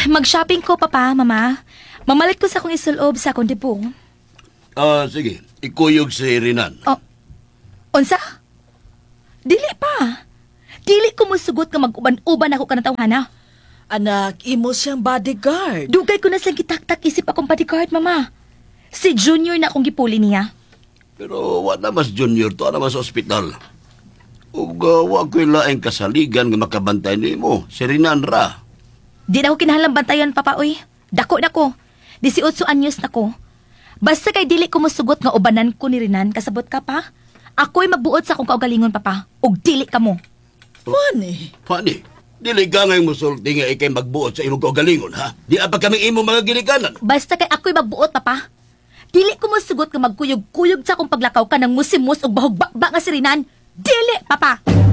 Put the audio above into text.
Mag-shopping ko, papa, mama. Mamalit ko sa akong isulob sa akong dibong. Sige. Ikuyog si Rinan. Oh, unsa? Dili pa. Dili ko musugot nga mag-uban-uban ako kanatawhana. Anak, imo siyang bodyguard. Dugay ko na siyang gitaktak isip akong bodyguard, mama. Si Junior na akong gipuli niya. Pero wala mas junior to, naman sa ospital. Ug wa ko'y laing kasaligan nga makabantay ni mo, si Rinan ra. Di na ako kinahanglan bantayan, papa, oy. Dako na ko. 18 anyos na ko. Basta kay dili ko musugot nga ubanan ko ni Rinan, kasabot ka pa? Ako'y magbuot sa akong kaugalingon, papa. Og dili ka mo. Funny. Pani, dili ka ngayong musulti nga ikay magbuot sa imong kaugalingon, ha? Di apa kaming imong mga ginikanan. Basta kay ako'y magbuot, papa. Dili ko musugot nga magkuyog-kuyog sa akong paglakaw ka ng musimus og bahog bakba nga si Rinan. Dili, papa!